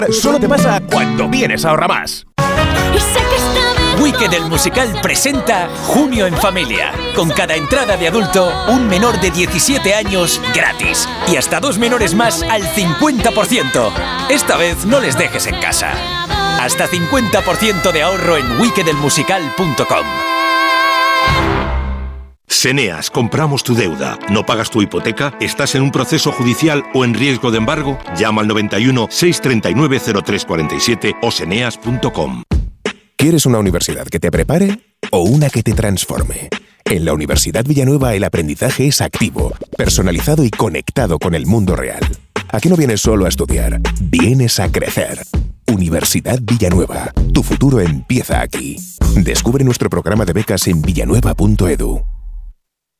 Solo te pasa cuando vienes a Ahorramás. Wicked el musical presenta Junio en Familia. Con cada entrada de adulto, un menor de 17 años gratis. Y hasta 2 menores más al 50%. Esta vez no les dejes en casa. Hasta 50% de ahorro en wickedelmusical.com. Seneas, compramos tu deuda. ¿No pagas tu hipoteca? ¿Estás en un proceso judicial o en riesgo de embargo? Llama al 91 639 0347 o seneas.com. ¿Quieres una universidad que te prepare o una que te transforme? En la Universidad Villanueva el aprendizaje es activo, personalizado y conectado con el mundo real. Aquí no vienes solo a estudiar, vienes a crecer. Universidad Villanueva. Tu futuro empieza aquí. Descubre nuestro programa de becas en villanueva.edu.